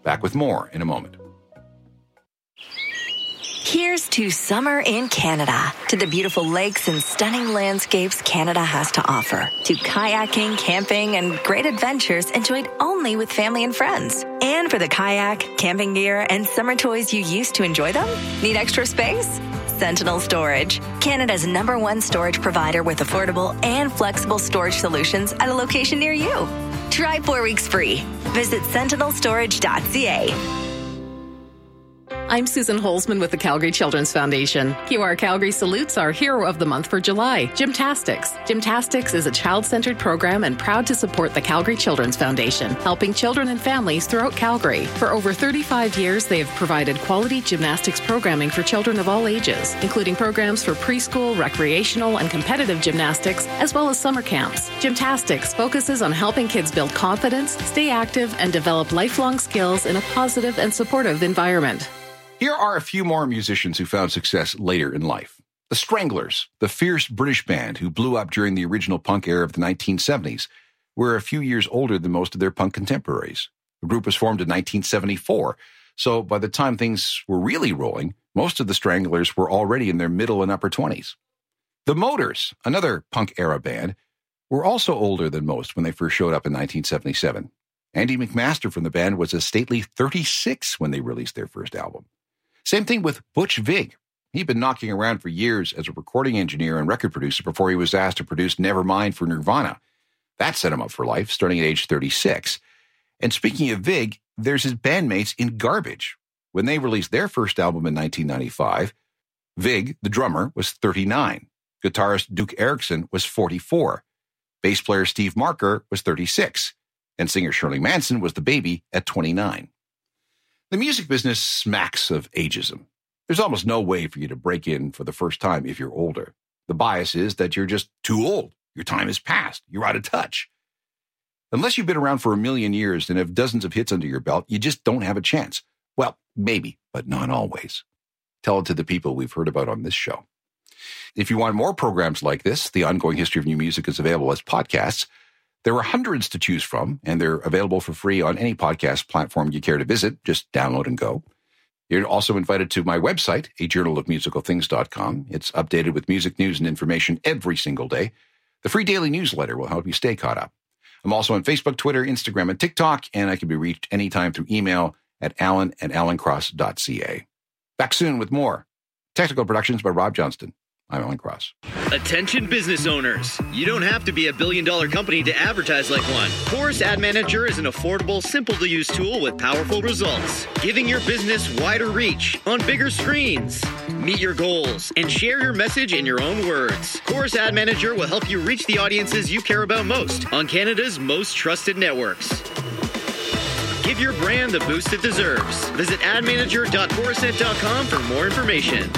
Back with more in a moment. Here's to summer in Canada, to the beautiful lakes and stunning landscapes Canada has to offer, to kayaking, camping, and great adventures enjoyed only with family and friends. And for the kayak, camping gear, and summer toys you used to enjoy them? Need extra space? Sentinel Storage, Canada's #1 storage provider with affordable and flexible storage solutions at a location near you. Try 4 weeks free. Visit sentinelstorage.ca. I'm Susan Holzman with the Calgary Children's Foundation. QR Calgary salutes our hero of the month for July, Gymtastics. Gymtastics is a child-centered program and proud to support the Calgary Children's Foundation, helping children and families throughout Calgary. For over 35 years, they have provided quality gymnastics programming for children of all ages, including programs for preschool, recreational, and competitive gymnastics, as well as summer camps. Gymtastics focuses on helping kids build confidence, stay active, and develop lifelong skills in a positive and supportive environment. Here are a few more musicians who found success later in life. The Stranglers, the fierce British band who blew up during the original punk era of the 1970s, were a few years older than most of their punk contemporaries. The group was formed in 1974, so by the time things were really rolling, most of the Stranglers were already in their middle and upper 20s. The Motors, another punk-era band, were also older than most when they first showed up in 1977. Andy McMaster from the band was a stately 36 when they released their first album. Same thing with Butch Vig. He'd been knocking around for years as a recording engineer and record producer before he was asked to produce Nevermind for Nirvana. That set him up for life, starting at age 36. And speaking of Vig, there's his bandmates in Garbage. When they released their first album in 1995, Vig, the drummer, was 39. Guitarist Duke Erickson was 44. Bass player Steve Marker was 36. And singer Shirley Manson was the baby at 29. The music business smacks of ageism. There's almost no way for you to break in for the first time if you're older. The bias is that you're just too old. Your time has passed. You're out of touch. Unless you've been around for a million years and have dozens of hits under your belt, you just don't have a chance. Well, maybe, but not always. Tell it to the people we've heard about on this show. If you want more programs like this, The Ongoing History of New Music is available as podcasts. There are hundreds to choose from, and they're available for free on any podcast platform you care to visit. Just download and go. You're also invited to my website, ajournalofmusicalthings.com. It's updated with music news and information every single day. The free daily newsletter will help you stay caught up. I'm also on Facebook, Twitter, Instagram, and TikTok, and I can be reached anytime through email at alan@alancross.ca. Back soon with more. Technical productions by Rob Johnston. I'm Alan Cross. Attention business owners. You don't have to be a billion-dollar company to advertise like one. Chorus Ad Manager is an affordable, simple-to-use tool with powerful results, giving your business wider reach on bigger screens. Meet your goals and share your message in your own words. Chorus Ad Manager will help you reach the audiences you care about most on Canada's most trusted networks. Give your brand the boost it deserves. Visit admanager.chorusnet.com for more information.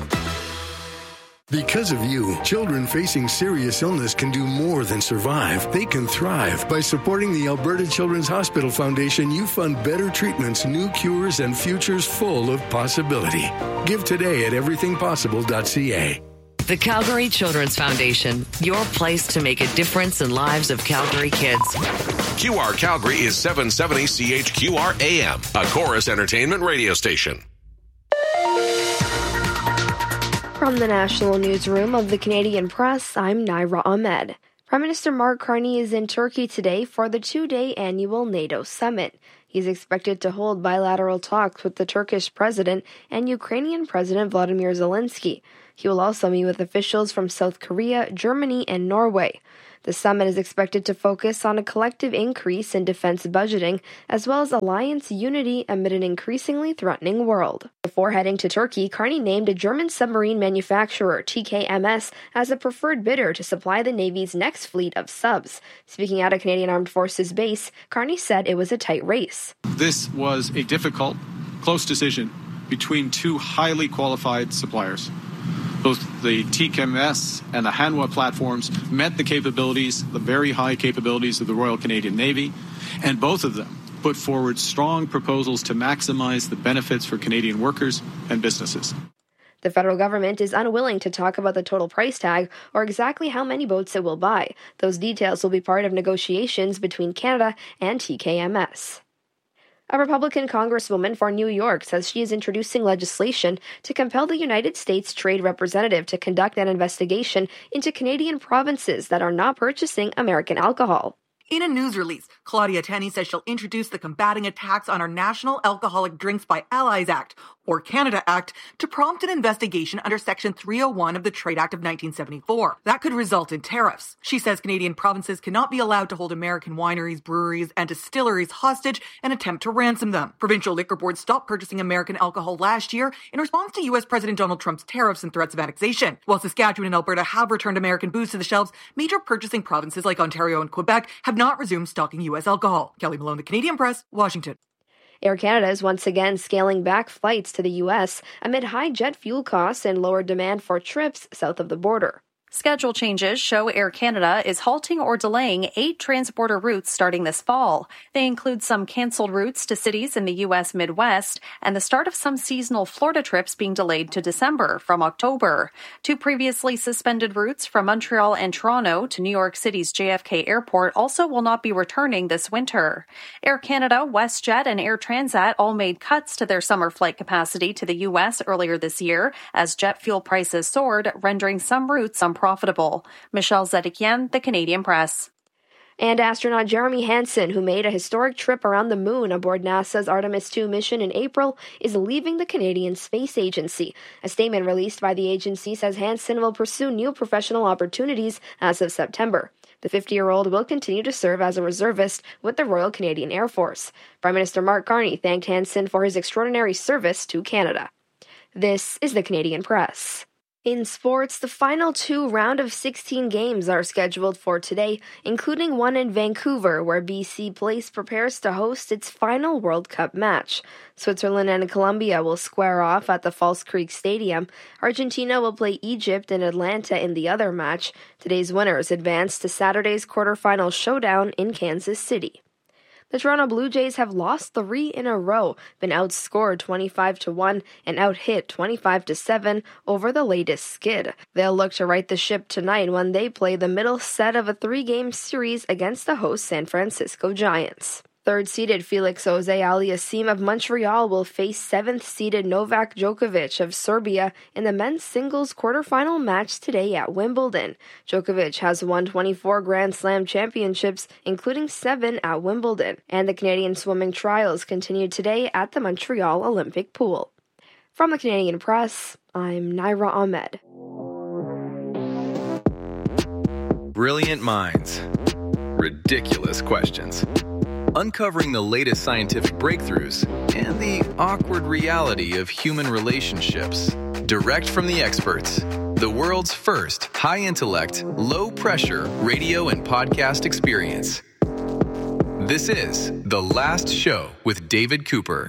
Because of you, children facing serious illness can do more than survive. They can thrive. By supporting the Alberta Children's Hospital Foundation, you fund better treatments, new cures, and futures full of possibility. Give today at everythingpossible.ca. The Calgary Children's Foundation, your place to make a difference in lives of Calgary kids. QR Calgary is 770 CHQR AM, a Chorus Entertainment radio station. From the National Newsroom of the Canadian Press, I'm Naira Ahmed. Prime Minister Mark Carney is in Turkey today for the 2-day annual NATO summit. He's expected to hold bilateral talks with the Turkish president and Ukrainian President Volodymyr Zelensky. He will also meet with officials from South Korea, Germany, and Norway. The summit is expected to focus on a collective increase in defense budgeting, as well as alliance unity amid an increasingly threatening world. Before heading to Turkey, Carney named a German submarine manufacturer, TKMS, as a preferred bidder to supply the Navy's next fleet of subs. Speaking at a Canadian Armed Forces base, Carney said it was a tight race. This was a difficult, close decision between two highly qualified suppliers. Both the TKMS and the Hanwha platforms met the capabilities, the very high capabilities of the Royal Canadian Navy, and both of them put forward strong proposals to maximize the benefits for Canadian workers and businesses. The federal government is unwilling to talk about the total price tag or exactly how many boats it will buy. Those details will be part of negotiations between Canada and TKMS. A Republican congresswoman for New York says she is introducing legislation to compel the United States Trade Representative to conduct an investigation into Canadian provinces that are not purchasing American alcohol. In a news release, Claudia Tenney says she'll introduce the Combating Attacks on Our National Alcoholic Drinks by Allies Act, or Canada Act, to prompt an investigation under Section 301 of the Trade Act of 1974. That could result in tariffs. She says Canadian provinces cannot be allowed to hold American wineries, breweries, and distilleries hostage and attempt to ransom them. Provincial liquor boards stopped purchasing American alcohol last year in response to U.S. President Donald Trump's tariffs and threats of annexation. While Saskatchewan and Alberta have returned American booze to the shelves, major purchasing provinces like Ontario and Quebec have not resumed stocking U.S. alcohol. Kelly Malone, The Canadian Press, Washington. Air Canada is once again scaling back flights to the U.S. amid high jet fuel costs and lower demand for trips south of the border. Schedule changes show Air Canada is halting or delaying 8 transborder routes starting this fall. They include some canceled routes to cities in the U.S. Midwest and the start of some seasonal Florida trips being delayed to December from October. 2 previously suspended routes from Montreal and Toronto to New York City's JFK Airport also will not be returning this winter. Air Canada, WestJet, and Air Transat all made cuts to their summer flight capacity to the U.S. earlier this year as jet fuel prices soared, rendering some routes unprofitable. Michelle Zedekian, The Canadian Press. And astronaut Jeremy Hansen, who made a historic trip around the moon aboard NASA's Artemis II mission in April, is leaving the Canadian Space Agency. A statement released by the agency says Hansen will pursue new professional opportunities as of September. The 50-year-old will continue to serve as a reservist with the Royal Canadian Air Force. Prime Minister Mark Carney thanked Hansen for his extraordinary service to Canada. This is The Canadian Press. In sports, the final 2 round of 16 games are scheduled for today, including one in Vancouver, where BC Place prepares to host its final World Cup match. Switzerland and Colombia will square off at the False Creek Stadium. Argentina will play Egypt and Atlanta in the other match. Today's winners advance to Saturday's quarterfinal showdown in Kansas City. The Toronto Blue Jays have lost 3 in a row, been outscored 25-1 and outhit 25-7 over the latest skid. They'll look to right the ship tonight when they play the middle set of a 3-game series against the host San Francisco Giants. Third-seeded Felix Auger-Aliassime of Montreal will face 7th-seeded Novak Djokovic of Serbia in the men's singles quarterfinal match today at Wimbledon. Djokovic has won 24 Grand Slam championships, including 7 at Wimbledon, and the Canadian swimming trials continue today at the Montreal Olympic Pool. From the Canadian Press, I'm Naira Ahmed. Brilliant minds. Ridiculous questions. Uncovering the latest scientific breakthroughs and the awkward reality of human relationships. Direct from the experts. The world's first high-intellect, low-pressure radio and podcast experience. This is The Last Show with David Cooper.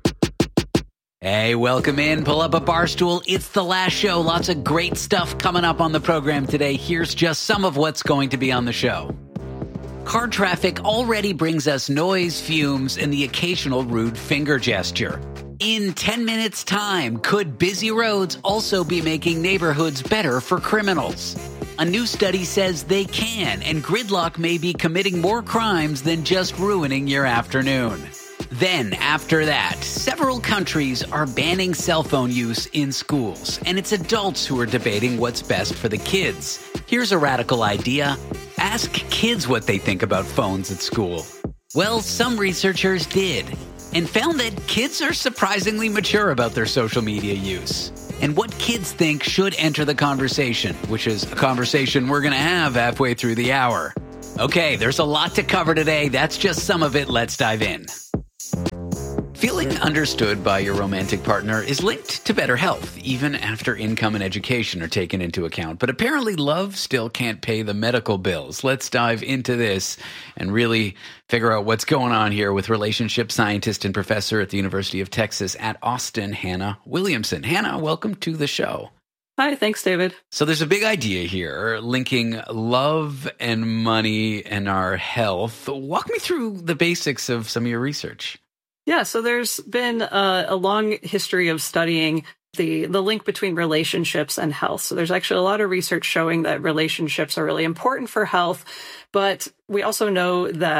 Hey, welcome in. Pull up a bar stool. It's The Last Show. Lots of great stuff coming up on the program today. Here's just some of what's going to be on the show. Car traffic already brings us noise, fumes, and the occasional rude finger gesture. In 10 minutes' time, could busy roads also be making neighborhoods better for criminals? A new study says they can, and gridlock may be committing more crimes than just ruining your afternoon. Then, after that, several countries are banning cell phone use in schools, and it's adults who are debating what's best for the kids. Here's a radical idea. Ask kids what they think about phones at school. Well, some researchers did, and found that kids are surprisingly mature about their social media use. And what kids think should enter the conversation, which is a conversation we're going to have halfway through the hour. Okay, there's a lot to cover today. That's just some of it. Let's dive in. Feeling understood by your romantic partner is linked to better health, even after income and education are taken into account. But apparently love still can't pay the medical bills. Let's dive into this and really figure out what's going on here with relationship scientist and professor at the University of Texas at Austin, Hannah Williamson. Hannah, welcome to the show. Hi, thanks, David. So there's a big idea here, linking love and money and our health. Walk me through the basics of some of your research. Yeah, so there's been a long history of studying the link between relationships and health. So there's actually a lot of research showing that relationships are really important for health, but we also know that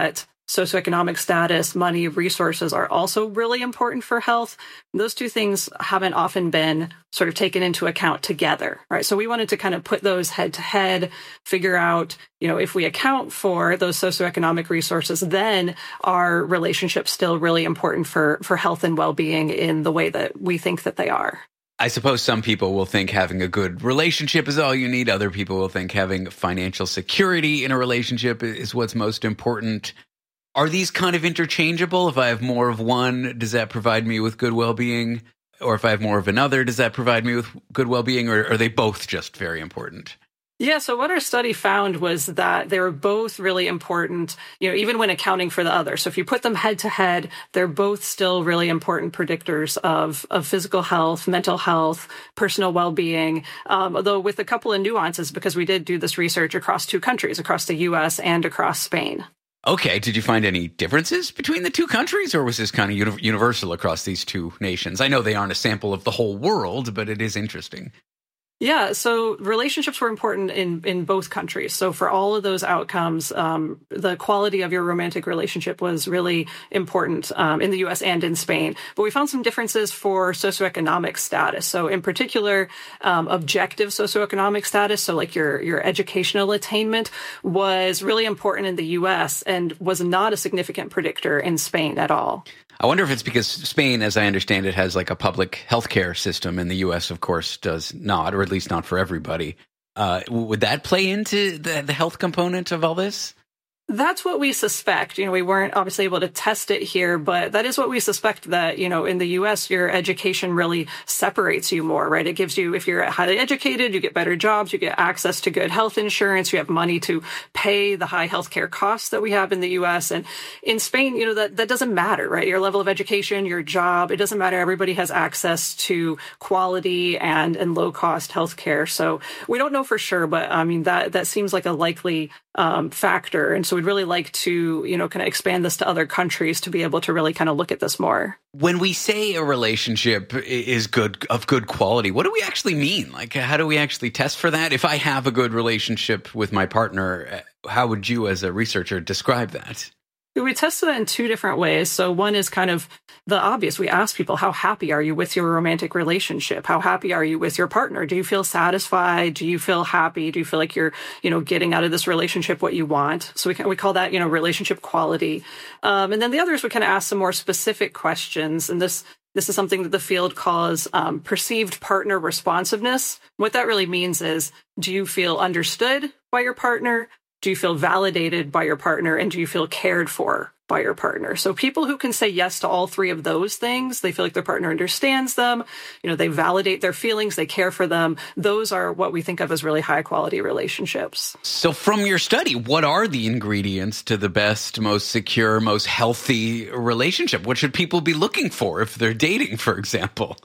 socioeconomic status, money, resources are also really important for health. Those two things haven't often been sort of taken into account together, right? So we wanted to kind of put those head to head, figure out, if we account for those socioeconomic resources, then are relationships still really important for health and well-being in the way that we think that they are? I suppose some people will think having a good relationship is all you need. Other people will think having financial security in a relationship is what's most important. Are these kind of interchangeable? If I have more of one, does that provide me with good well-being? Or if I have more of another, does that provide me with good well-being? Or are they both just very important? Yeah, so what our study found was that they were both really important, even when accounting for the other. So if you put them head to head, they're both still really important predictors of physical health, mental health, personal well-being, although with a couple of nuances, because we did do this research across two countries, across the U.S. and across Spain. Okay, did you find any differences between the two countries, or was this kind of universal across these two nations? I know they aren't a sample of the whole world, but it is interesting. Yeah, so relationships were important in both countries. So for all of those outcomes, the quality of your romantic relationship was really important in the U.S. and in Spain. But we found some differences for socioeconomic status. So in particular, objective socioeconomic status, so like your educational attainment, was really important in the U.S. and was not a significant predictor in Spain at all. I wonder if it's because Spain, as I understand it, has like a public healthcare system, and the U.S., of course, does not, or at least not for everybody. Would that play into the health component of all this? That's what we suspect. We weren't obviously able to test it here, but that is what we suspect, that, in the U.S., your education really separates you more, right? It gives you, if you're highly educated, you get better jobs, you get access to good health insurance, you have money to pay the high healthcare costs that we have in the U.S. And in Spain, that doesn't matter, right? Your level of education, your job, it doesn't matter. Everybody has access to quality and low cost healthcare. So we don't know for sure, but I mean, that seems like a likely factor. And so we'd really like to, kind of expand this to other countries to be able to really kind of look at this more. When we say a relationship is of good quality, what do we actually mean? Like, how do we actually test for that? If I have a good relationship with my partner, how would you as a researcher describe that? We tested it in two different ways. So one is kind of the obvious. We ask people, how happy are you with your romantic relationship? How happy are you with your partner? Do you feel satisfied? Do you feel happy? Do you feel like you're, getting out of this relationship what you want? So we call that, relationship quality. And then the others, we kind of ask some more specific questions. And this is something that the field calls perceived partner responsiveness. What that really means is, do you feel understood by your partner? Do you feel validated by your partner? And do you feel cared for by your partner? So people who can say yes to all three of those things, they feel like their partner understands them, they validate their feelings, they care for them. Those are what we think of as really high quality relationships. So from your study, what are the ingredients to the best, most secure, most healthy relationship? What should people be looking for if they're dating, for example?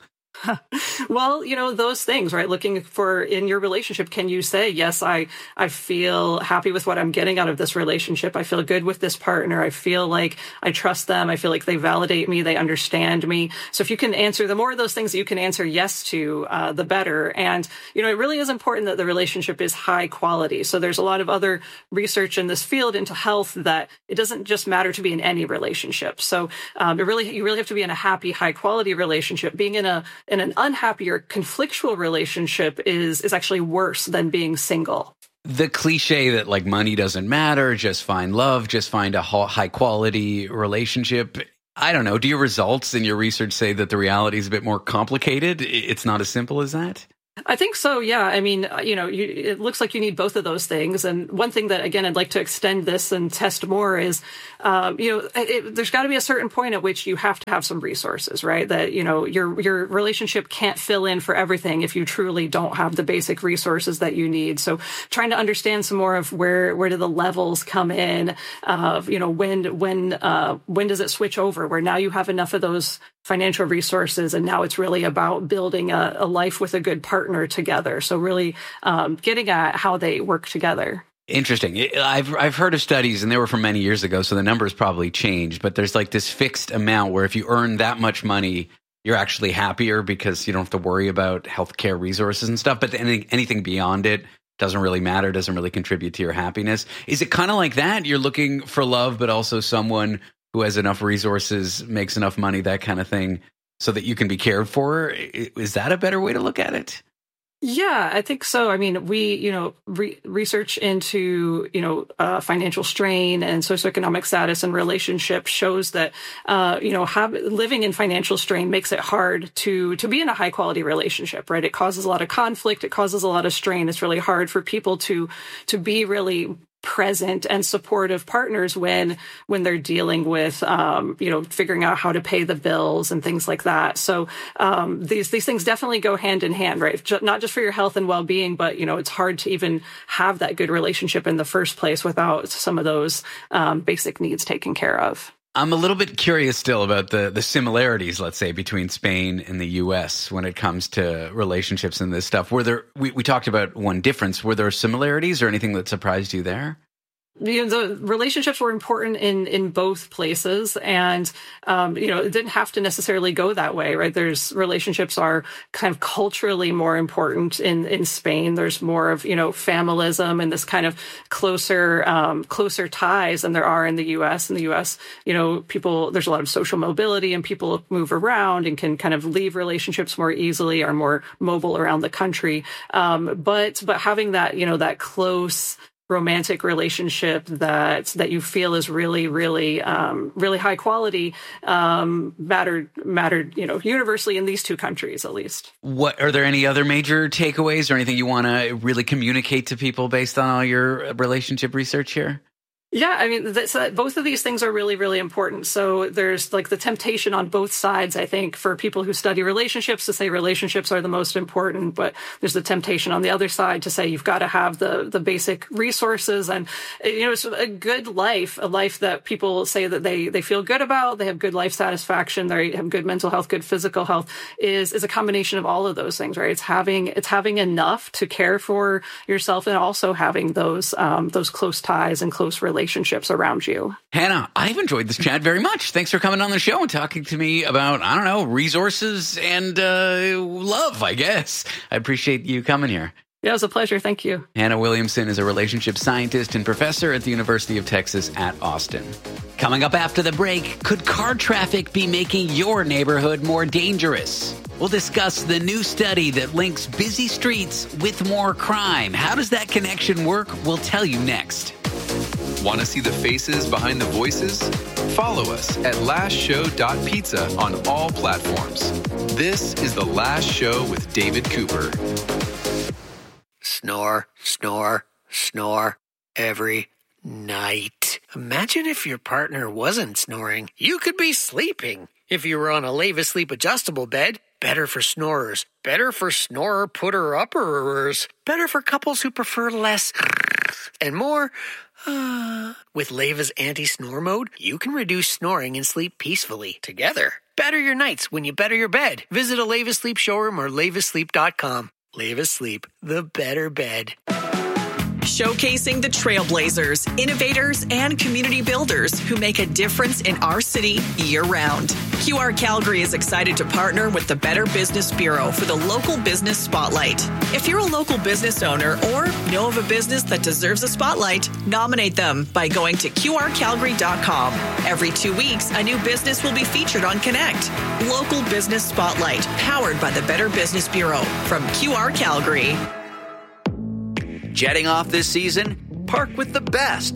Well, those things, right? Looking for in your relationship, can you say, yes, I feel happy with what I'm getting out of this relationship. I feel good with this partner. I feel like I trust them. I feel like they validate me. They understand me. So if you can answer, the more of those things that you can answer yes to, the better. And, it really is important that the relationship is high quality. So there's a lot of other research in this field into health that it doesn't just matter to be in any relationship. So you really have to be in a happy, high quality relationship. Being in an unhappy or conflictual relationship is actually worse than being single. The cliche that like money doesn't matter, just find love, just find a high quality relationship. I don't know. Do your results in your research say that the reality is a bit more complicated? It's not as simple as that? I think so, yeah. I mean, it looks like you need both of those things. And one thing that, again, I'd like to extend this and test more is, there's got to be a certain point at which you have to have some resources, right? That, your relationship can't fill in for everything if you truly don't have the basic resources that you need. So trying to understand some more of where do the levels come in, of, when does it switch over, where now you have enough of those financial resources and now it's really about building a life with a good partner together. So really getting at how they work together. Interesting. I've heard of studies, and they were from many years ago, so the numbers probably changed, but there's like this fixed amount where if you earn that much money, you're actually happier because you don't have to worry about healthcare resources and stuff. But anything beyond it doesn't really matter, doesn't really contribute to your happiness. Is it kind of like that? You're looking for love, but also someone who has enough resources, makes enough money, that kind of thing, so that you can be cared for? Is that a better way to look at it? Yeah, I think so. I mean, we, research into, financial strain and socioeconomic status and relationship shows that, living in financial strain makes it hard to be in a high quality relationship, right? It causes a lot of conflict. It causes a lot of strain. It's really hard for people to be really present and supportive partners when they're dealing with, figuring out how to pay the bills and things like that. So these things definitely go hand in hand, right? Not just for your health and well-being, but, it's hard to even have that good relationship in the first place without some of those basic needs taken care of. I'm a little bit curious still about the similarities, let's say, between Spain and the U.S. when it comes to relationships and this stuff. We talked about one difference. Were there similarities or anything that surprised you there? The relationships were important in both places, and it didn't have to necessarily go that way, right? Relationships are kind of culturally more important in Spain. There's more of familism and this kind of closer ties than there are in the U.S. In the U.S., there's a lot of social mobility and people move around and can kind of leave relationships more easily, are more mobile around the country. But having that that close romantic relationship that you feel is really, really, really high quality, mattered, universally in these two countries, at least. What are there any other major takeaways or anything you want to really communicate to people based on all your relationship research here? Yeah, I mean, both of these things are really, really important. So there's like the temptation on both sides, I think, for people who study relationships to say relationships are the most important. But there's the temptation on the other side to say you've got to have the basic resources. And, it's a good life, a life that people say that they feel good about. They have good life satisfaction. They have good mental health, good physical health is a combination of all of those things, right? It's having enough to care for yourself and also having those close ties and close relationships around you. Hannah, I've enjoyed this chat very much. Thanks for coming on the show and talking to me about, resources and love, I guess. I appreciate you coming here. Yeah, it was a pleasure. Thank you. Hannah Williamson is a relationship scientist and professor at the University of Texas at Austin. Coming up after the break, could car traffic be making your neighborhood more dangerous? We'll discuss the new study that links busy streets with more crime. How does that connection work? We'll tell you next. Want to see the faces behind the voices? Follow us at lastshow.pizza on all platforms. This is The Last Show with David Cooper. Snore, snore, snore every night. Imagine if your partner wasn't snoring. You could be sleeping. If you were on a Leva Sleep adjustable bed, better for snorers. Better for snorer putter-upperers. Better for couples who prefer less and more. With Leva's anti-snore mode, you can reduce snoring and sleep peacefully together. Better your nights when you better your bed. Visit a Leva Sleep showroom or levasleep.com. Leva Sleep, the better bed. Showcasing the trailblazers, innovators, and community builders who make a difference in our city year-round. QR Calgary is excited to partner with the Better Business Bureau for the Local Business Spotlight. If you're a local business owner or know of a business that deserves a spotlight, nominate them by going to qrcalgary.com. Every 2 weeks, a new business will be featured on Connect. Local Business Spotlight, powered by the Better Business Bureau from QR Calgary. Jetting off this season? Park with the best.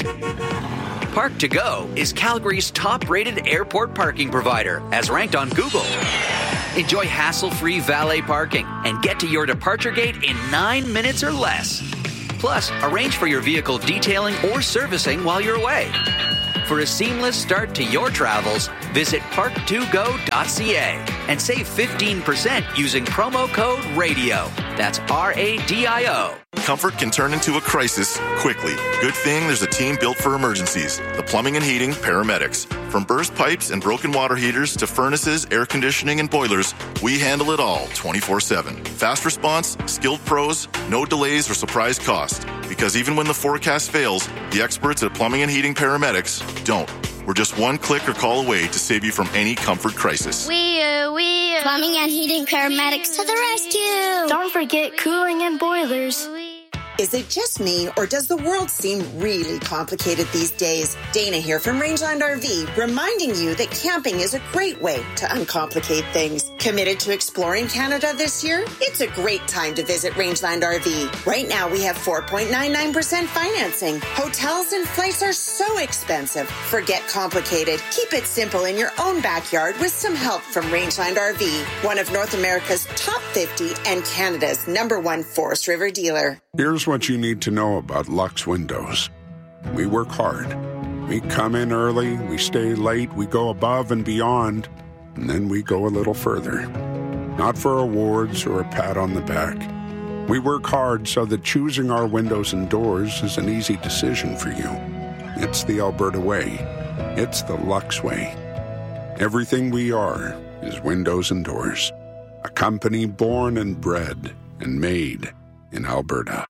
Park2Go is Calgary's top-rated airport parking provider, as ranked on Google. Enjoy hassle-free valet parking and get to your departure gate in 9 minutes or less. Plus, arrange for your vehicle detailing or servicing while you're away. For a seamless start to your travels, visit park2go.ca and save 15% using promo code RADIO. That's RADIO. Comfort can turn into a crisis quickly. Good thing there's a team built for emergencies. The Plumbing and Heating Paramedics. From burst pipes and broken water heaters to furnaces, air conditioning, and boilers, we handle it all 24/7. Fast response, skilled pros, no delays or surprise cost. Because even when the forecast fails, the experts at Plumbing and Heating Paramedics don't. We're just one click or call away to save you from any comfort crisis. We Plumbing and Heating Paramedics to the rescue. Don't forget cooling and boilers. Is it just me, or does the world seem really complicated these days? Dana here from Rangeland RV, reminding you that camping is a great way to uncomplicate things. Committed to exploring Canada this year? It's a great time to visit Rangeland RV. Right now, we have 4.99% financing. Hotels and flights are so expensive. Forget complicated. Keep it simple in your own backyard with some help from Rangeland RV, one of North America's top 50 and Canada's #1 Forest River dealer. Here's what you need to know about Lux Windows. We work hard. We come in early, we stay late, we go above and beyond, and then we go a little further. Not for awards or a pat on the back. We work hard so that choosing our windows and doors is an easy decision for you. It's the Alberta way. It's the Lux way. Everything we are is windows and doors. A company born and bred and made in Alberta.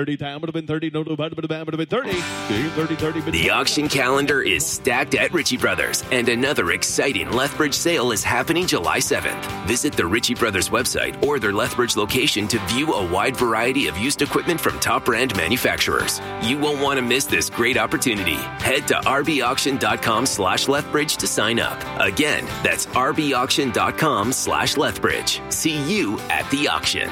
The auction calendar is stacked at Ritchie Brothers, and another exciting Lethbridge sale is happening July 7th. Visit the Ritchie Brothers website or their Lethbridge location to view a wide variety of used equipment from top brand manufacturers. You won't want to miss this great opportunity. Head to rbauction.com/Lethbridge to sign up. Again, that's rbauction.com/Lethbridge. See you at the auction.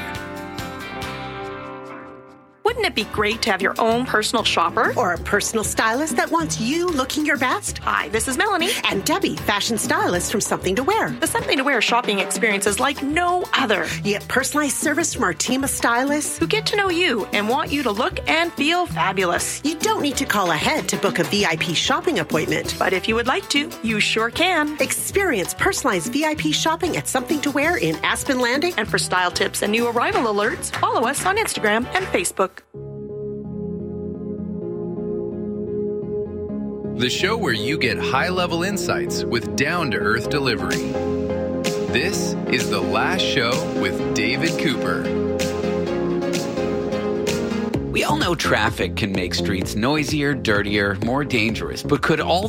Wouldn't it be great to have your own personal shopper? Or a personal stylist that wants you looking your best? Hi, this is Melanie. And Debbie, fashion stylist from Something to Wear. The Something to Wear shopping experience is like no other. You get personalized service from our team of stylists who get to know you and want you to look and feel fabulous. You don't need to call ahead to book a VIP shopping appointment. But if you would like to, you sure can. Experience personalized VIP shopping at Something to Wear in Aspen Landing. And for style tips and new arrival alerts, follow us on Instagram and Facebook. The show where you get high-level insights with down-to-earth delivery. This is The Last Show with David Cooper. We all know traffic can make streets noisier, dirtier, more dangerous. But could a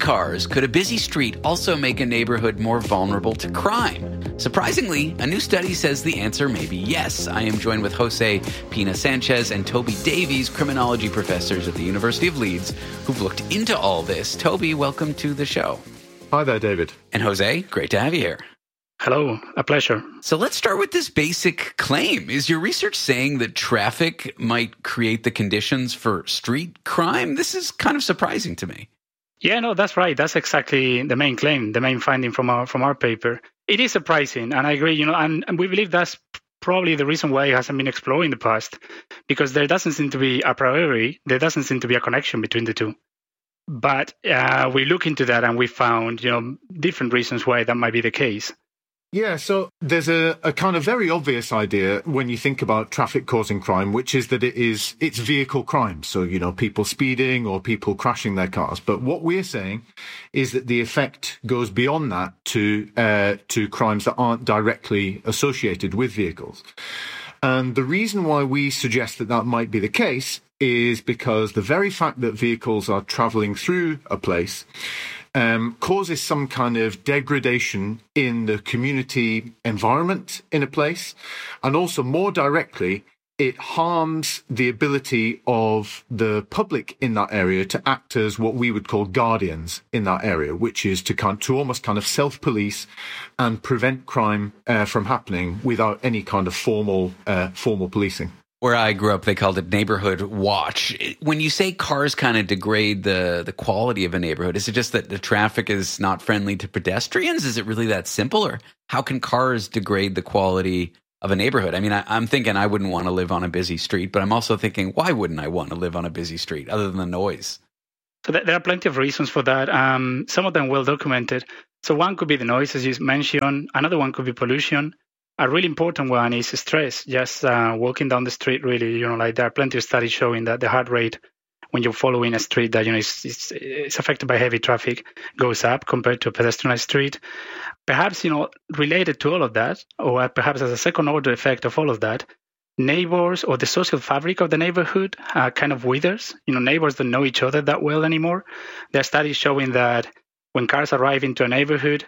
busy street also make a neighborhood more vulnerable to crime? Surprisingly, a new study says the answer may be yes. I am joined with Jose Pina-Sanchez and Toby Davies, criminology professors at the University of Leeds, who've looked into all this. Toby, welcome to the show. Hi there, David. And Jose, great to have you here. Hello, a pleasure. So let's start with this basic claim. Is your research saying that traffic might create the conditions for street crime? This is kind of surprising to me. Yeah, no, that's right. That's exactly the main claim, the main finding from our paper. It is surprising, and I agree, and we believe that's probably the reason why it hasn't been explored in the past, because there doesn't seem to be a priori, there doesn't seem to be a connection between the two. But we look into that and we found, different reasons why that might be the case. Yeah, so there's a kind of very obvious idea when you think about traffic causing crime, which is that it's vehicle crime. So, people speeding or people crashing their cars. But what we're saying is that the effect goes beyond that to crimes that aren't directly associated with vehicles. And the reason why we suggest that might be the case is because the very fact that vehicles are traveling through a place causes some kind of degradation in the community environment in a place. And also, more directly, it harms the ability of the public in that area to act as what we would call guardians in that area, which is to almost kind of self-police and prevent crime from happening without any kind of formal policing. Where I grew up, they called it neighborhood watch. When you say cars kind of degrade the quality of a neighborhood, is it just that the traffic is not friendly to pedestrians? Is it really that simple? Or how can cars degrade the quality of a neighborhood? I mean, I'm thinking I wouldn't want to live on a busy street, but I'm also thinking, why wouldn't I want to live on a busy street other than the noise? So there are plenty of reasons for that. Some of them well documented. So one could be the noise, as you mentioned. Another one could be pollution. A really important one is stress. Just walking down the street, really, there are plenty of studies showing that the heart rate when you're following a street that, it's affected by heavy traffic goes up compared to a pedestrian street. Perhaps, related to all of that, or perhaps as a second order effect of all of that, neighbors or the social fabric of the neighborhood kind of withers. Neighbors don't know each other that well anymore. There are studies showing that when cars arrive into a neighborhood,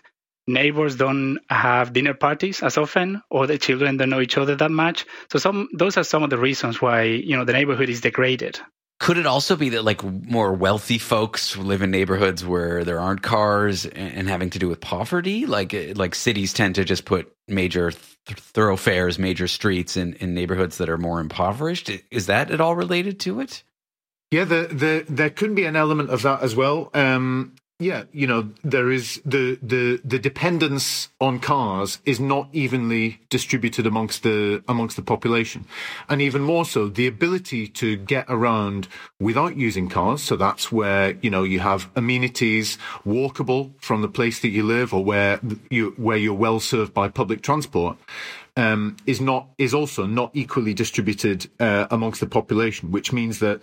neighbors don't have dinner parties as often, or the children don't know each other that much. So those are some of the reasons why, the neighborhood is degraded. Could it also be that like more wealthy folks live in neighborhoods where there aren't cars and having to do with poverty? Like cities tend to just put major thoroughfares, major streets in neighborhoods that are more impoverished. Is that at all related to it? Yeah, there could be an element of that as well. Yeah, there is the dependence on cars is not evenly distributed amongst the population, and even more so, the ability to get around without using cars. So that's where you have amenities walkable from the place that you live, or where you're well served by public transport. Is also not equally distributed amongst the population, which means that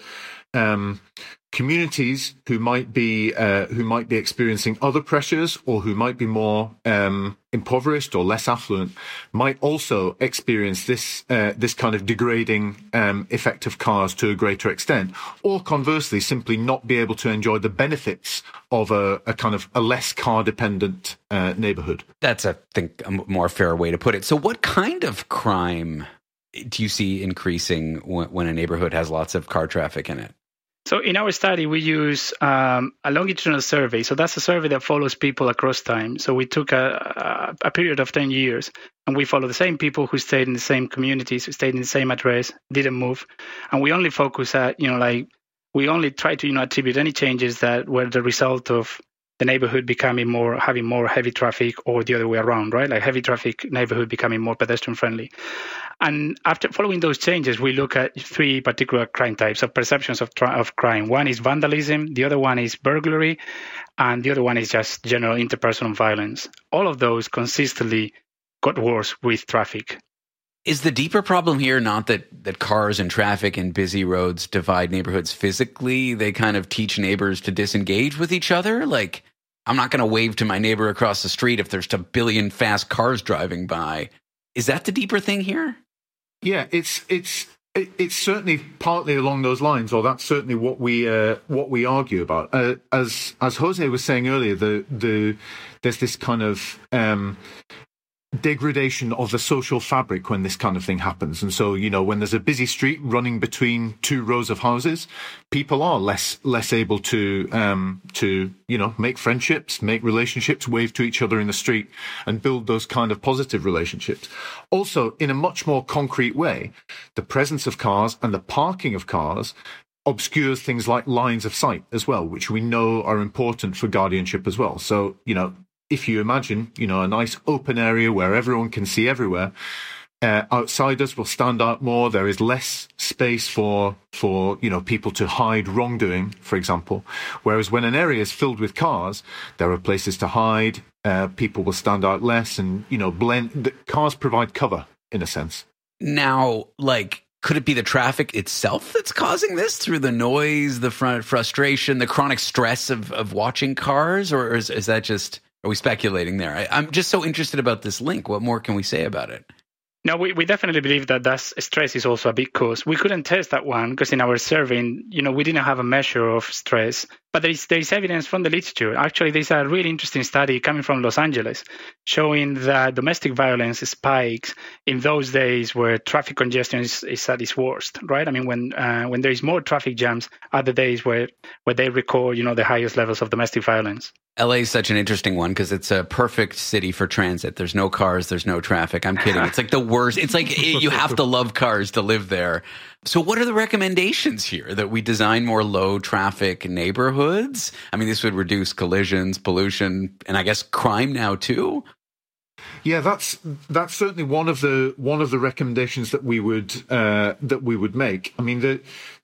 communities who might be experiencing other pressures, or who might be more impoverished or less affluent, might also experience this kind of degrading effect of cars to a greater extent, or conversely, simply not be able to enjoy the benefits of a kind of a less car dependent neighborhood. That's, I think, a more fair way to put it. So, what kind of crime do you see increasing when a neighborhood has lots of car traffic in it? So in our study, we use a longitudinal survey. So that's a survey that follows people across time. So we took a period of 10 years, and we follow the same people who stayed in the same communities, who stayed in the same address, didn't move. And we only focus at, we only try to, attribute any changes that were the result of the neighborhood having more heavy traffic, or the other way around, right? Like heavy traffic neighborhood becoming more pedestrian friendly. And after following those changes, we look at three particular crime types of perceptions of crime. One is vandalism, the other one is burglary, and the other one is just general interpersonal violence. All of those consistently got worse with traffic. Is the deeper problem here not that cars and traffic and busy roads divide neighborhoods physically? They kind of teach neighbors to disengage with each other? Like, I'm not going to wave to my neighbor across the street if there's a billion fast cars driving by. Is that the deeper thing here? Yeah, it's certainly partly along those lines, or that's certainly what we argue about. As Jose was saying earlier, there's this kind of degradation of the social fabric when this kind of thing happens. And so, when there's a busy street running between two rows of houses, people are less able to make friendships, make relationships, wave to each other in the street, and build those kind of positive relationships. Also, in a much more concrete way, the presence of cars and the parking of cars obscures things like lines of sight as well, which we know are important for guardianship as well. So, if you imagine, a nice open area where everyone can see everywhere, outsiders will stand out more. There is less space for people to hide wrongdoing, for example. Whereas when an area is filled with cars, there are places to hide. People will stand out less, and blend. The cars provide cover in a sense. Now, could it be the traffic itself that's causing this through the noise, the frustration, the chronic stress of watching cars, or is that just? Are we speculating there? I'm just so interested about this link. What more can we say about it? No, we definitely believe that stress is also a big cause. We couldn't test that one because in our survey, we didn't have a measure of stress. But there is evidence from the literature. Actually, there's a really interesting study coming from Los Angeles showing that domestic violence spikes in those days where traffic congestion is at its worst, right? I mean, when there is more traffic jams are the days where they record, the highest levels of domestic violence. LA is such an interesting one because it's a perfect city for transit. There's no cars, there's no traffic. I'm kidding. It's like the worst. It's like you have to love cars to live there. So what are the recommendations here? That we design more low traffic neighborhoods? I mean, this would reduce collisions, pollution, and I guess crime now too. Yeah, that's certainly one of the recommendations that we would make. I mean,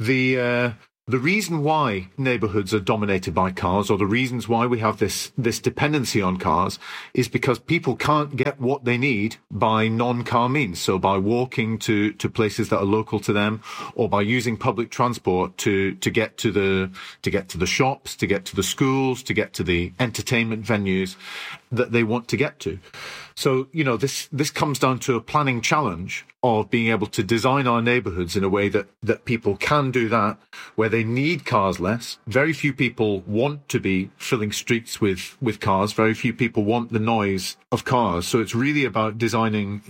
the reason why neighborhoods are dominated by cars, or the reasons why we have this dependency on cars, is because people can't get what they need by non-car means. So by walking to places that are local to them, or by using public transport to get to the shops, to get to the schools, to get to the entertainment venues that they want to get to. So, this comes down to a planning challenge of being able to design our neighborhoods in a way that people can do that, where they need cars less. Very few people want to be filling streets with cars. Very few people want the noise of cars. So it's really about designing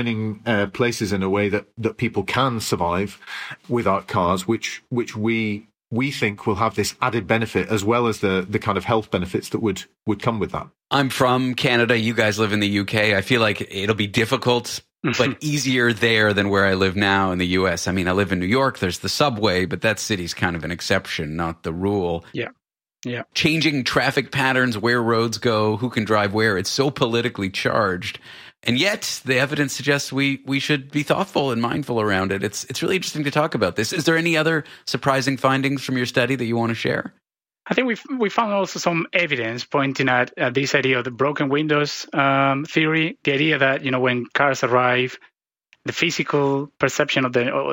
places in a way that people can survive without cars, which we think will have this added benefit, as well as the kind of health benefits that would come with that. I'm from Canada. You guys live in the UK. I feel like it'll be difficult, but easier there than where I live now in the US. I mean, I live in New York. There's the subway, but that city's kind of an exception, not the rule. Yeah. Changing traffic patterns, where roads go, who can drive where. It's so politically charged. And yet the evidence suggests we should be thoughtful and mindful around it. It's really interesting to talk about this. Is there any other surprising findings from your study that you want to share? I think we found also some evidence pointing at this idea of the broken windows theory, the idea that, when cars arrive, the physical perception of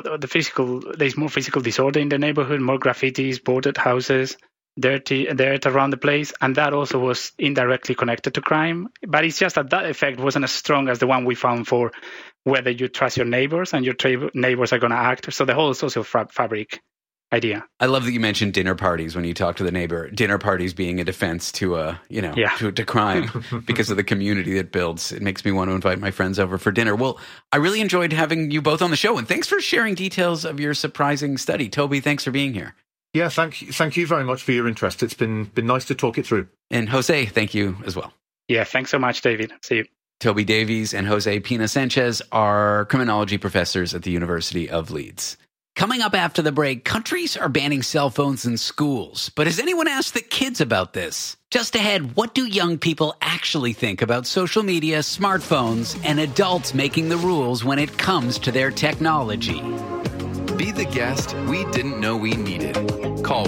there's more physical disorder in the neighborhood, more graffitis, boarded houses, dirt around the place, and that also was indirectly connected to crime. But it's just that effect wasn't as strong as the one we found for whether you trust your neighbors and your neighbors are going to act. So the whole social fabric idea. I love that you mentioned dinner parties when you talk to the neighbor. Dinner parties being a defense to to crime because of the community that builds. It makes me want to invite my friends over for dinner. Well, I really enjoyed having you both on the show, and thanks for sharing details of your surprising study. Toby, thanks for being here. Yeah, thank you very much for your interest. It's been nice to talk it through. And Jose, thank you as well. Yeah, thanks so much, David. See you. Toby Davies and Jose Pina Sanchez are criminology professors at the University of Leeds. Coming up after the break, countries are banning cell phones in schools. But has anyone asked the kids about this? Just ahead, what do young people actually think about social media, smartphones, and adults making the rules when it comes to their technology? Be the guest we didn't know we needed. Call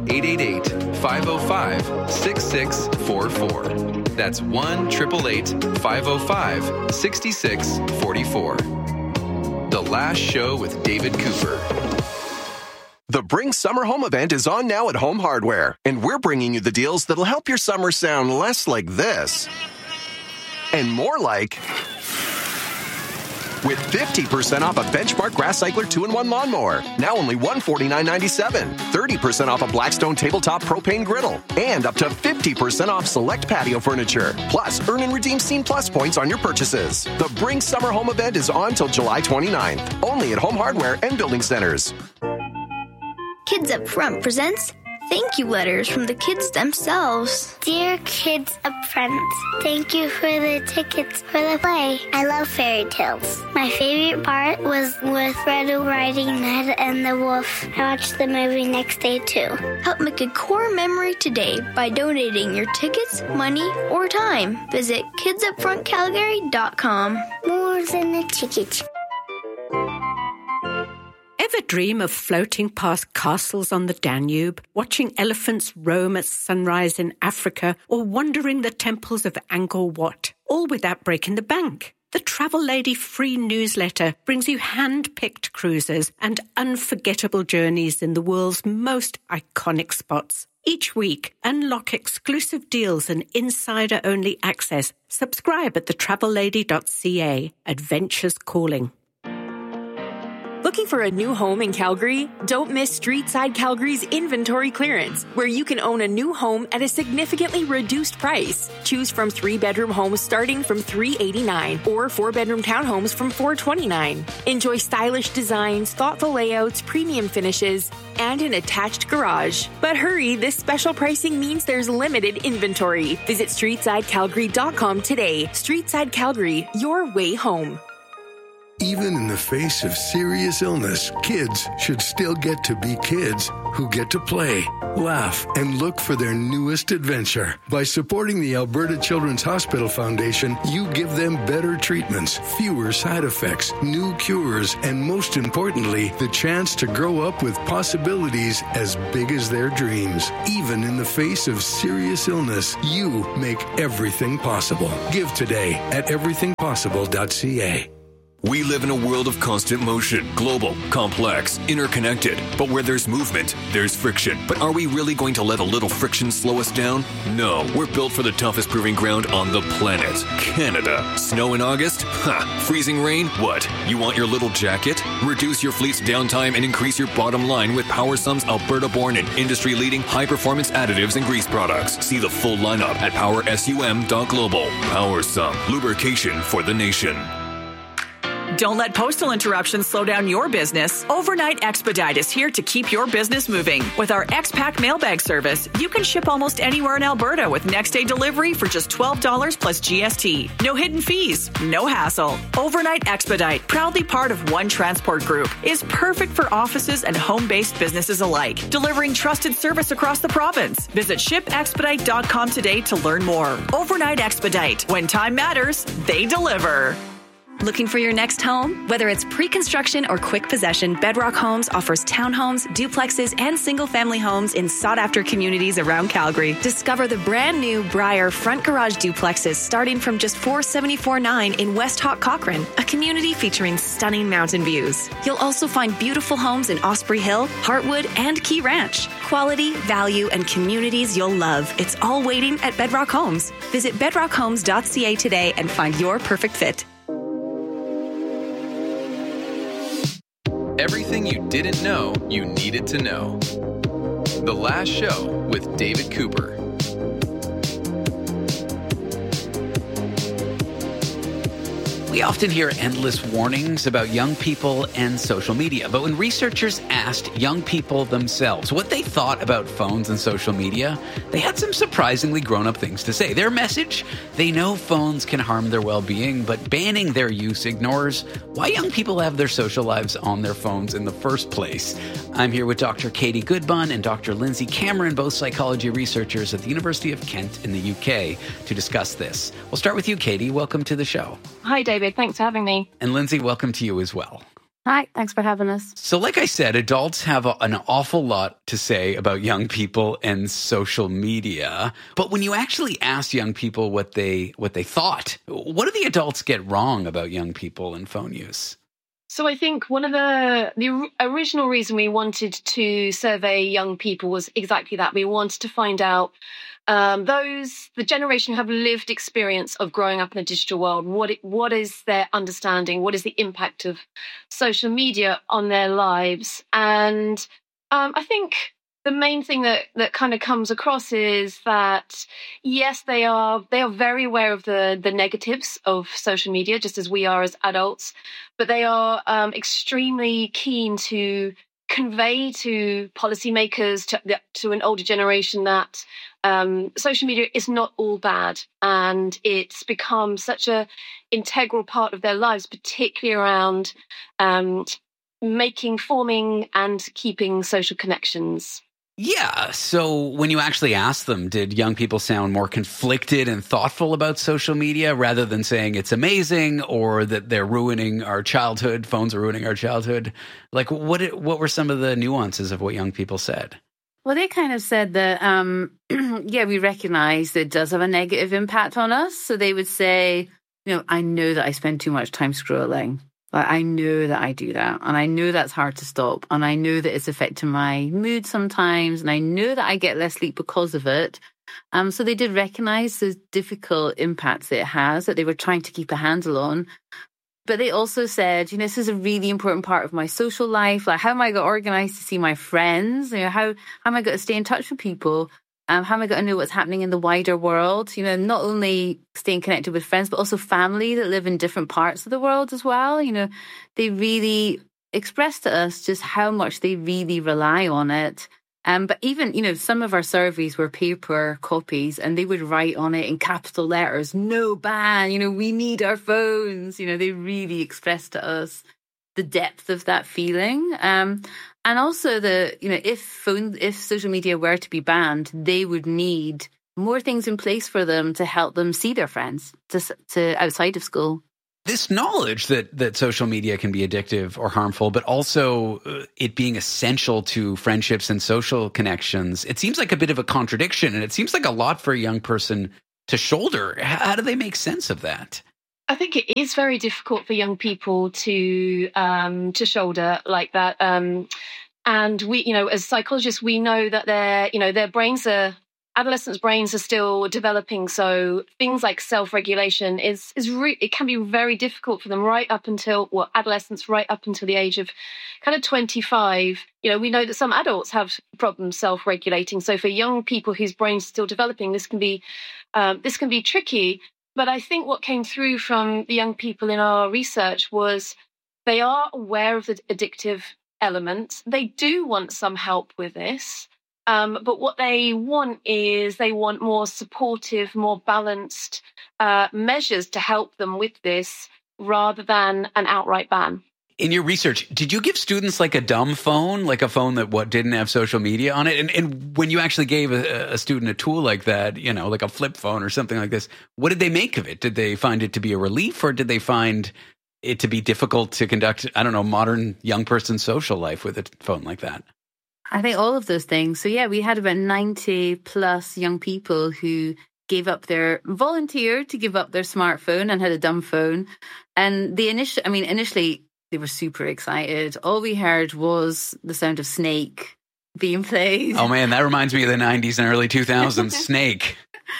1-888-505-6644. That's 1-888-505-6644. The Last Show with David Cooper. The Bring Summer Home event is on now at Home Hardware, and we're bringing you the deals that'll help your summer sound less like this and more like, with 50% off a Benchmark Grass Cycler 2-in-1 lawnmower, now only $149.97. 30% off a Blackstone tabletop propane griddle, and up to 50% off select patio furniture. Plus, earn and redeem Scene Plus points on your purchases. The Bring Summer Home event is on till July 29th, only at Home Hardware and Building Centers. Kids Up Front presents thank you letters from the kids themselves. Dear Kids Up Front, thank you for the tickets for the play. I love fairy tales. My favorite part was with Red Riding Hood and the Wolf. I watched the movie next day too. Help make a core memory today by donating your tickets, money, or time. Visit kidsupfrontcalgary.com. More than a ticket. Ever dream of floating past castles on the Danube, watching elephants roam at sunrise in Africa, or wandering the temples of Angkor Wat, all without breaking the bank? The Travel Lady free newsletter brings you hand-picked cruises and unforgettable journeys in the world's most iconic spots. Each week, unlock exclusive deals and insider-only access. Subscribe at thetravellady.ca. Adventures calling. Looking for a new home in Calgary? Don't miss Streetside Calgary's inventory clearance, where you can own a new home at a significantly reduced price. Choose from 3-bedroom homes starting from $389 or 4-bedroom townhomes from $429. Enjoy stylish designs, thoughtful layouts, premium finishes, and an attached garage. But hurry, this special pricing means there's limited inventory. Visit StreetsideCalgary.com today. Streetside Calgary, your way home. Even in the face of serious illness, kids should still get to be kids who get to play, laugh, and look for their newest adventure. By supporting the Alberta Children's Hospital Foundation, you give them better treatments, fewer side effects, new cures, and most importantly, the chance to grow up with possibilities as big as their dreams. Even in the face of serious illness, you make everything possible. Give today at everythingpossible.ca. We live in a world of constant motion, global, complex, interconnected. But where there's movement, there's friction. But are we really going to let a little friction slow us down? No, we're built for the toughest proving ground on the planet, Canada. Snow in August? Ha! Freezing rain? What? You want your little jacket? Reduce your fleet's downtime and increase your bottom line with PowerSum's Alberta-born and industry-leading high-performance additives and grease products. See the full lineup at powersum.global. PowerSum, lubrication for the nation. Don't let postal interruptions slow down your business. Overnight Expedite is here to keep your business moving. With our X-Pack mailbag service, you can ship almost anywhere in Alberta with next-day delivery for just $12 plus GST. No hidden fees, no hassle. Overnight Expedite, proudly part of One Transport Group, is perfect for offices and home-based businesses alike, delivering trusted service across the province. Visit shipexpedite.com today to learn more. Overnight Expedite. When time matters, they deliver. Looking for your next home? Whether it's pre-construction or quick possession, Bedrock Homes offers townhomes, duplexes, and single-family homes in sought-after communities around Calgary. Discover the brand-new Briar front garage duplexes starting from just $474.9 in West Hawk Cochrane, a community featuring stunning mountain views. You'll also find beautiful homes in Osprey Hill, Heartwood, and Key Ranch. Quality, value, and communities you'll love. It's all waiting at Bedrock Homes. Visit bedrockhomes.ca today and find your perfect fit. Everything you didn't know you needed to know. The Last Show with David Cooper. We often hear endless warnings about young people and social media, but when researchers asked young people themselves what they thought about phones and social media, they had some surprisingly grown-up things to say. Their message: they know phones can harm their well-being, but banning their use ignores why young people have their social lives on their phones in the first place. I'm here with Dr. Katie Goodbun and Dr. Lindsay Cameron, both psychology researchers at the University of Kent in the UK, to discuss this. We'll start with you, Katie. Welcome to the show. Hi, David. Thanks for having me. And Lindsay, welcome to you as well. Hi, thanks for having us. So like I said, adults have an awful lot to say about young people and social media. But when you actually ask young people what they thought, what do the adults get wrong about young people and phone use? So I think one of the original reason we wanted to survey young people was exactly that. We wanted to find out the generation who have lived experience of growing up in a digital world, what is their understanding, what is the impact of social media on their lives. And I think the main thing that kind of comes across is that, yes, they are very aware of the negatives of social media, just as we are as adults, but they are extremely keen to convey to policymakers, to an older generation, that social media is not all bad, and it's become such a integral part of their lives, particularly around forming and keeping social connections. Yeah. So when you actually asked them, did young people sound more conflicted and thoughtful about social media rather than saying it's amazing or that they're ruining our childhood, phones are ruining our childhood? Like, what were some of the nuances of what young people said? Well, they kind of said that, yeah, we recognize that it does have a negative impact on us. So they would say, I know that I spend too much time scrolling. Like, I know that I do that, and I know that's hard to stop, and I know that it's affecting my mood sometimes, and I know that I get less sleep because of it. So they did recognize the difficult impacts that it has, that they were trying to keep a handle on. But they also said, this is a really important part of my social life. Like, how am I going to organize to see my friends? How am I going to stay in touch with people? How am I going to know what's happening in the wider world? Not only staying connected with friends, but also family that live in different parts of the world as well. They really expressed to us just how much they really rely on it. But even, some of our surveys were paper copies, and they would write on it in capital letters, "No ban, we need our phones." They really expressed to us the depth of that feeling. And also if social media were to be banned, they would need more things in place for them to help them see their friends to outside of school. This knowledge that social media can be addictive or harmful, but also it being essential to friendships and social connections, it seems like a bit of a contradiction, and it seems like a lot for a young person to shoulder. How do they make sense of that? I think it is very difficult for young people to shoulder like that. And we, as psychologists, we know that their brains adolescents' brains are still developing. So things like self-regulation it can be very difficult for them right up until adolescents right up until the age of kind of 25. We know that some adults have problems self-regulating. So for young people whose brains are still developing, this can be tricky. But I think what came through from the young people in our research was they are aware of the addictive element. They do want some help with this. But what they want more supportive, more balanced measures to help them with this rather than an outright ban. In your research, did you give students like a dumb phone, like a phone that didn't have social media on it? And when you actually gave a student a tool like that, like a flip phone or something like this, what did they make of it? Did they find it to be a relief, or did they find it to be difficult to conduct, modern young person social life with a phone like that? I think all of those things. So yeah, we had about 90 plus young people who volunteered to give up their smartphone and had a dumb phone. And initially they were super excited. All we heard was the sound of Snake being played. Oh man, that reminds me of the 90s and early 2000s, Snake.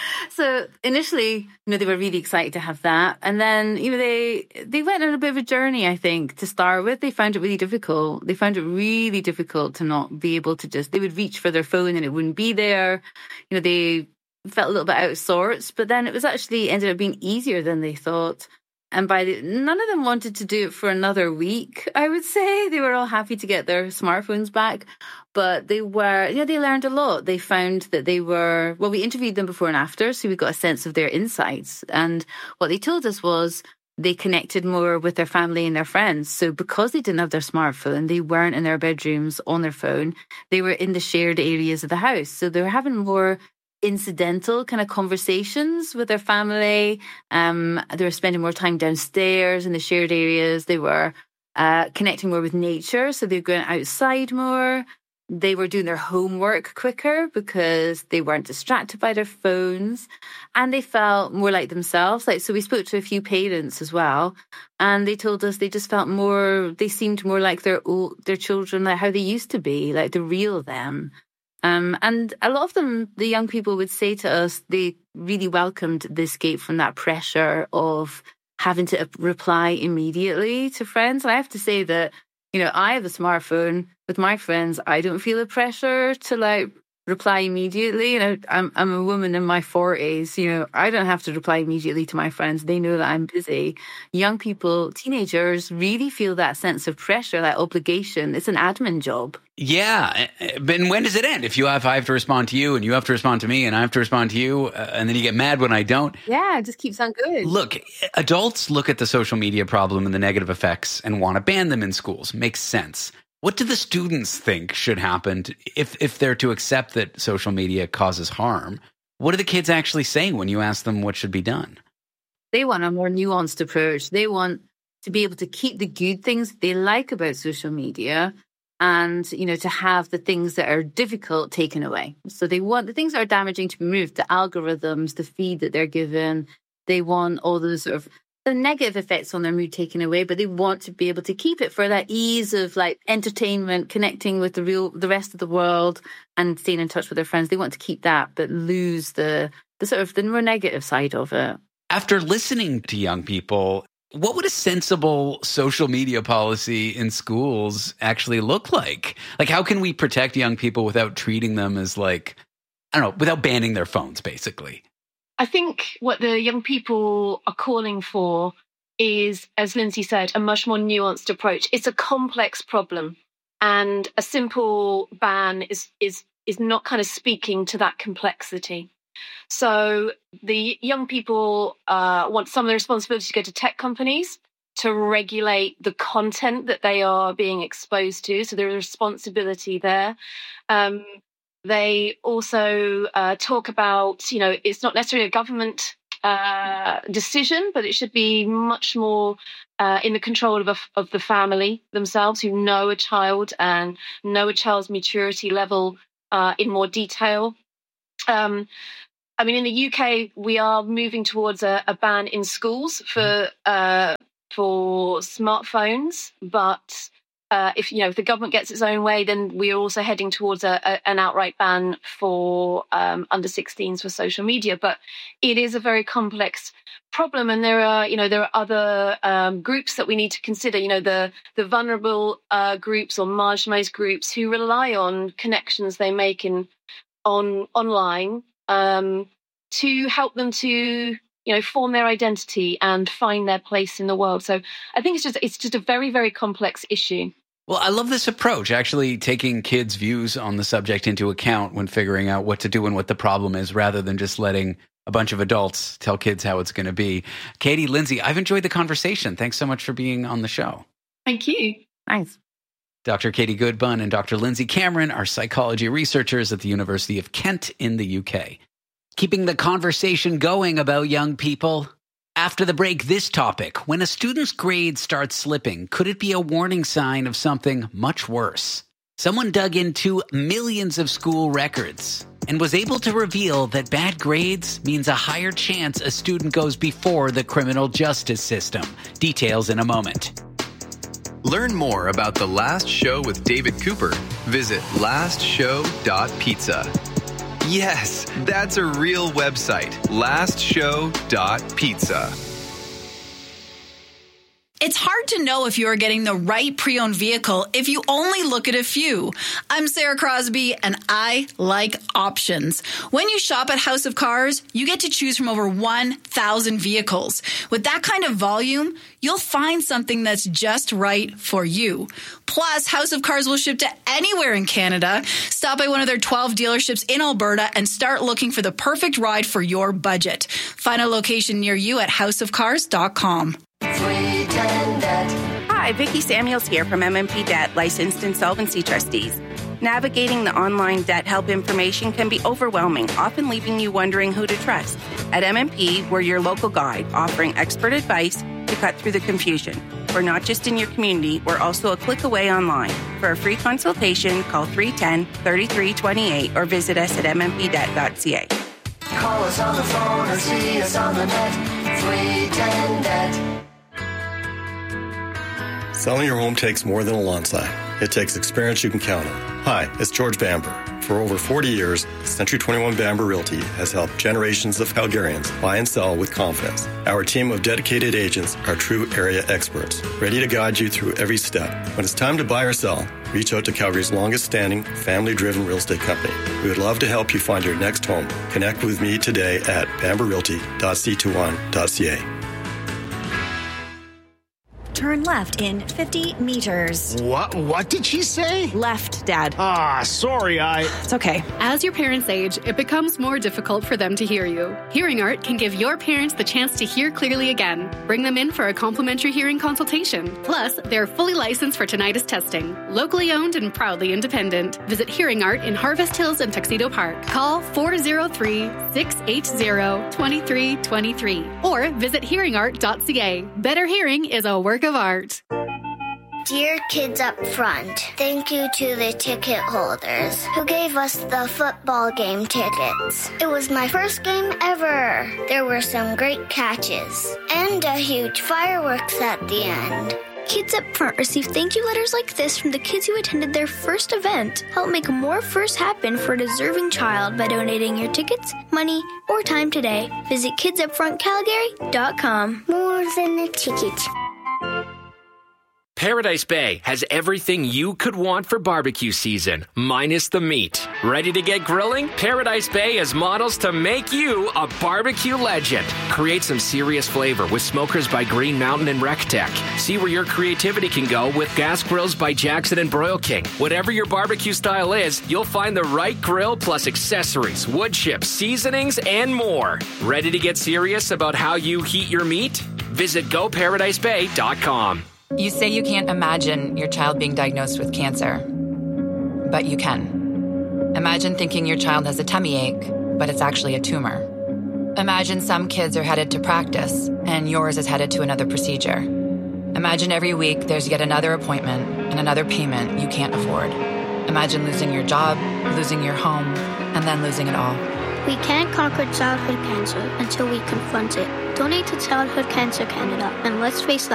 So initially, they were really excited to have that. And then, they went on a bit of a journey, I think, to start with. They found it really difficult. They found it really difficult to not be able to they would reach for their phone and it wouldn't be there. They felt a little bit out of sorts, but then it was actually ended up being easier than they thought. And none of them wanted to do it for another week, I would say. They were all happy to get their smartphones back. But they learned a lot. They found that we interviewed them before and after, so we got a sense of their insights. And what they told us was they connected more with their family and their friends. So because they didn't have their smartphone, they weren't in their bedrooms on their phone. They were in the shared areas of the house. So they were having more incidental kind of conversations with their family. They were spending more time downstairs in the shared areas. They were connecting more with nature. So they were going outside more. They were doing their homework quicker because they weren't distracted by their phones, and they felt more like themselves. So we spoke to a few parents as well, and they told us they just felt they seemed more like their children, like how they used to be, like the real them. And a lot of them, the young people, would say to us they really welcomed the escape from that pressure of having to reply immediately to friends. And I have to say that, I have a smartphone. With my friends, I don't feel the pressure to reply immediately. I'm a woman in my 40s. I don't have to reply immediately to my friends. They know that I'm busy. Young people, teenagers, really feel that sense of pressure, that obligation. It's an admin job. Yeah. But when does it end? If I have to respond to you and you have to respond to me and I have to respond to you and then you get mad when I don't. Yeah, it just keeps on going. Look, adults look at the social media problem and the negative effects and want to ban them in schools. Makes sense. What do the students think should happen if they're to accept that social media causes harm? What are the kids actually saying when you ask them what should be done? They want a more nuanced approach. They want to be able to keep the good things they like about social media and, to have the things that are difficult taken away. So they want the things that are damaging to be removed, the algorithms, the feed that they're given. They want all those sort of the negative effects on their mood taken away, but they want to be able to keep it for that ease of entertainment, connecting with the rest of the world and staying in touch with their friends. They want to keep that, but lose the sort of the more negative side of it. After listening to young people, what would a sensible social media policy in schools actually look like? How can we protect young people without treating them as without banning their phones, basically? I think what the young people are calling for is, as Lindsay said, a much more nuanced approach. It's a complex problem, and a simple ban is not kind of speaking to that complexity. So the young people want some of the responsibility to go to tech companies to regulate the content that they are being exposed to. So there's a responsibility there. They also talk about, it's not necessarily a government decision, but it should be much more in the control of the family themselves, who know a child and know a child's maturity level in more detail. I mean, in the UK, we are moving towards a ban in schools for smartphones. But if the government gets its own way, then we are also heading towards an outright ban for under 16s for social media. But it is a very complex problem, and there are other groups that we need to consider. The vulnerable groups or marginalized groups who rely on connections they make online. To help them to, form their identity and find their place in the world. So I think it's just a very, very complex issue. Well, I love this approach, actually taking kids' views on the subject into account when figuring out what to do and what the problem is, rather than just letting a bunch of adults tell kids how it's going to be. Katie, Lindsay, I've enjoyed the conversation. Thanks so much for being on the show. Thank you. Thanks. Dr. Katie Goodbun and Dr. Lindsay Cameron are psychology researchers at the University of Kent in the UK. Keeping the conversation going about young people. After the break, this topic. When a student's grade starts slipping, could it be a warning sign of something much worse? Someone dug into millions of school records and was able to reveal that bad grades means a higher chance a student goes before the criminal justice system. Details in a moment. Learn more about The Last Show with David Cooper. Visit lastshow.pizza. Yes, that's a real website. lastshow.pizza. It's hard to know if you are getting the right pre-owned vehicle if you only look at a few. I'm Sarah Crosby, and I like options. When you shop at House of Cars, you get to choose from over 1,000 vehicles. With that kind of volume, you'll find something that's just right for you. Plus, House of Cars will ship to anywhere in Canada. Stop by one of their 12 dealerships in Alberta and start looking for the perfect ride for your budget. Find a location near you at houseofcars.com. Hi, Vicki Samuels here from MMP Debt, licensed insolvency trustees. Navigating the online debt help information can be overwhelming, often leaving you wondering who to trust. At MMP, we're your local guide, offering expert advice to cut through the confusion. We're not just in your community, we're also a click away online. For a free consultation, call 310-3328 or visit us at mmpdebt.ca. Call us on the phone or see us on the net. 310-DEBT. Selling your home takes more than a lawn sign. It takes experience you can count on. Hi, it's George Bamber. For over 40 years, Century 21 Bamber Realty has helped generations of Calgarians buy and sell with confidence. Our team of dedicated agents are true area experts, ready to guide you through every step. When it's time to buy or sell, reach out to Calgary's longest-standing, family-driven real estate company. We would love to help you find your next home. Connect with me today at bamberrealty.c21.ca. Turn left in 50 meters. What did she say? Left, Dad. Sorry, It's okay. As your parents age, it becomes more difficult for them to hear you. Hearing Art can give your parents the chance to hear clearly again. Bring them in for a complimentary hearing consultation. Plus, they're fully licensed for tinnitus testing. Locally owned and proudly independent. Visit Hearing Art in Harvest Hills and Tuxedo Park. Call 403-680-2323 or visit hearingart.ca. Better hearing is a work of art. Dear kids up front, thank you to the ticket holders who gave us the football game tickets. It was my first game ever. There were some great catches and a huge fireworks at the end. Kids up front receive thank you letters like this from the kids who attended their first event. Help make more firsts happen for a deserving child by donating your tickets, money, or time today. Visit kidsupfrontcalgary.com. More than a ticket. Paradise Bay has everything you could want for barbecue season, minus the meat. Ready to get grilling? Paradise Bay has models to make you a barbecue legend. Create some serious flavor with smokers by Green Mountain and RecTech. See where your creativity can go with gas grills by Jackson and Broil King. Whatever your barbecue style is, you'll find the right grill plus accessories, wood chips, seasonings, and more. Ready to get serious about how you heat your meat? Visit GoParadiseBay.com. You say you can't imagine your child being diagnosed with cancer, but you can. Imagine thinking your child has a tummy ache, but it's actually a tumor. Imagine some kids are headed to practice, and yours is headed to another procedure. Imagine every week there's yet another appointment and another payment you can't afford. Imagine losing your job, losing your home, and then losing it all. We can't conquer childhood cancer until we confront it. Donate to Childhood Cancer Canada, and let's face